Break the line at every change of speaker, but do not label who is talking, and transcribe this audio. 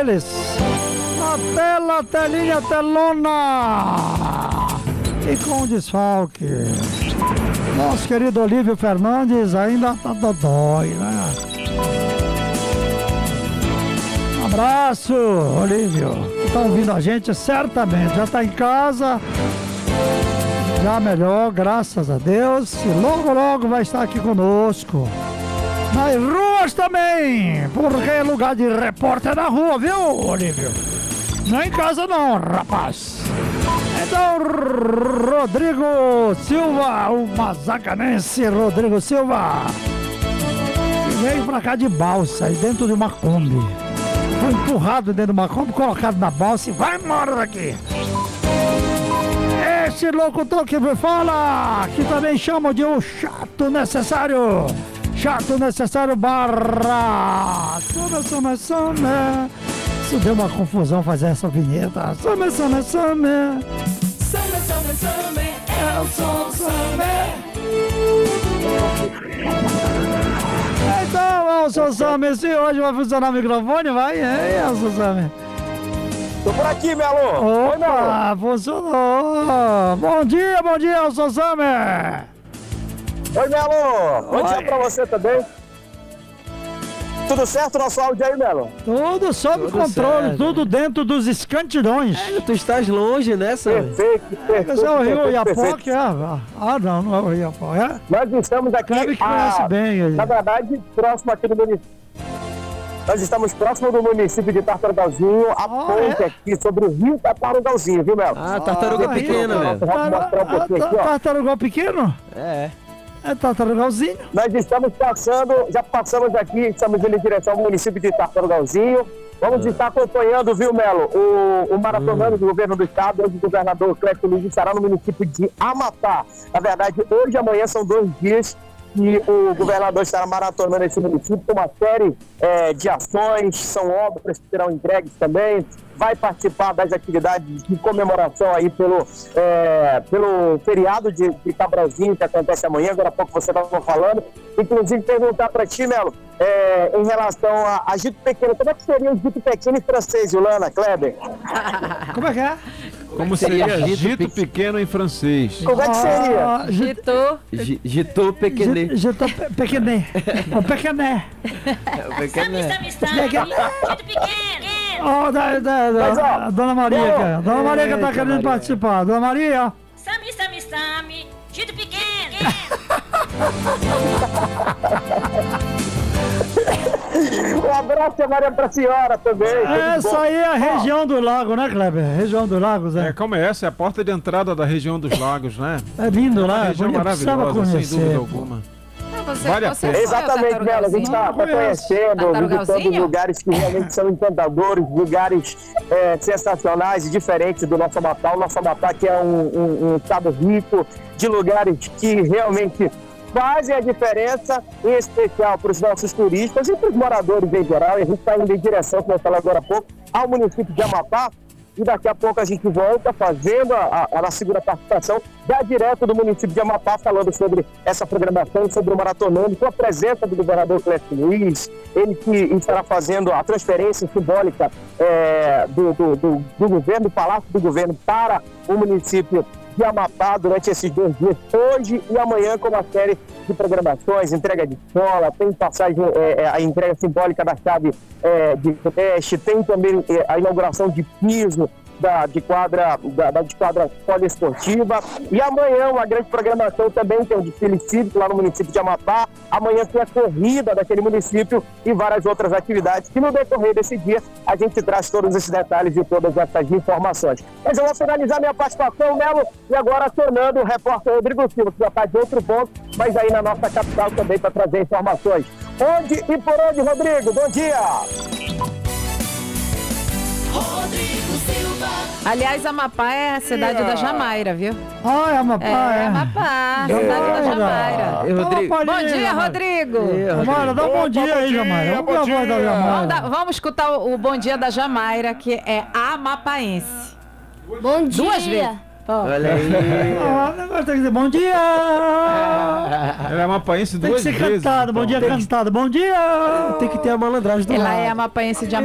eles. Na telinha, telona. E com desfalque. Nosso querido Olívio Fernandes ainda tá dodói, né? Um abraço, Olívio. Que tá ouvindo a gente certamente. Já tá em casa. Já melhor, graças a Deus. E logo, logo vai estar aqui conosco. Nas ruas também. Porque é lugar de repórter na rua, viu, Olívio? Não é em casa não, rapaz. Então, Rodrigo Silva, o mazacanense Rodrigo Silva, que veio pra cá de balsa, dentro de uma Kombi. Foi empurrado dentro de uma Kombi, colocado na balsa e vai embora daqui. Esse locutor que me fala, que também chamam de o chato necessário. Chato necessário barra. Isso deu uma confusão fazer essa vinheta. Some. Eu sou Então, Elson Some, se hoje vai funcionar o microfone, vai, hein, Elson Some?
Tô por aqui, Melo.
Opa, funcionou. Bom dia, Elson Some.
Oi, Melo. Bom dia pra você também. Tudo certo nosso áudio aí, Melo?
Tudo sob controle, certo. Tudo dentro dos escantilhões.
Tu estás longe, né, Sam?
Perfeito.
Esse é o Rio Iapoque, não é o Rio Iapoque,
Nós estamos aqui,
que conhece bem ele.
Na verdade, próximo aqui do município. Nós estamos próximo do município de Tartarugalzinho, a ponte aqui sobre o rio Tartarugalzinho, viu, Melo?
Tartaruga pequena, velho.
Tartarugal pequeno?
É
Tartarugalzinho.
Nós estamos já passamos aqui, estamos indo em direção ao município de Tartarugalzinho. Vamos estar acompanhando, viu, Melo, o maratonando do governo do estado, hoje o governador Clécio Luiz estará no município de Amapá. Na verdade, hoje e amanhã são 2 dias que o governador estará maratonando esse município com uma série de ações, são obras que serão entregues também. Vai participar das atividades de comemoração aí pelo feriado de Cabralzinho, que acontece amanhã. Agora há pouco você estava falando. Inclusive, perguntar para ti, Melo, em relação a Gito Pequeno. Como é que seria o Gito Pequeno em francês, Yolanda, Kleber?
Como é que é?
Como seria Gito Pequeno em francês?
Como é que seria?
Gito Pequené.
Gito Pequené. O Pequené.
Gito Pequeno.
Dona Maria, cara. Dona Maria que tá querendo participar. Dona Maria.
Sami, Gito Pequeno.
Um abraço, Maria, pra senhora também.
Essa aí é a região do lago, né, Kleber? Região dos lagos,
como é essa? É a porta de entrada da região dos lagos, né?
É lindo lá.
Região maravilhosa, sem dúvida alguma.
Vale a pena. Exatamente, Bela. A gente está conhecendo, visitando lugares que realmente são encantadores, lugares sensacionais e diferentes do nosso Amapá. O nosso Amapá que é um estado rico de lugares que realmente fazem a diferença, em especial para os nossos turistas e para os moradores em geral. E a gente está indo em direção, como eu falei agora há pouco, ao município de Amapá. E daqui a pouco a gente volta fazendo a segunda participação já direto do município de Amapá, falando sobre essa programação, sobre o maratonando, com a presença do governador Clécio Luiz, ele que estará fazendo a transferência simbólica do governo, do Palácio do Governo para o município de Amapá durante esses 2 dias, hoje e amanhã, com uma série de programações, entrega de escola, tem passagem, a entrega simbólica da chave de creche, tem também a inauguração de piso de quadra poliesportiva. E amanhã uma grande programação também, tem um desfile cívico lá no município de Amapá. Amanhã tem a corrida daquele município e várias outras atividades que no decorrer desse dia a gente traz todos esses detalhes e todas essas informações. Mas eu vou finalizar minha participação, Melo, e agora acionando o repórter Rodrigo Silva, que já está de outro ponto, mas aí na nossa capital também para trazer informações. Onde e por onde, Rodrigo? Bom dia!
Rodrigo Silva.
Aliás, Amapá é a cidade da Jamaira, viu?
É Amapá,
Amapá, cidade da Jamaira.
Rodrigo.
Bom dia, Rodrigo.
Jamaira, dá um bom dia aí, Jamaira. Vamos ver a voz da Jamaira.
Vamos escutar o bom dia da Jamaira, que é amapaense.
Bom dia.
2 vezes.
Olha aí.
Agora tem que dizer bom dia.
Ela é amapaense 2 vezes.
Tem que ser cantado, bom dia cantado, bom dia.
Tem que ter a malandragem do lado.
Ela é amapaense de